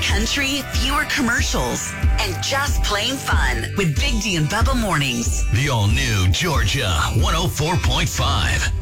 country, fewer commercials, and just plain fun with Big D and Bubba Mornings. The all-new Georgia 104.5.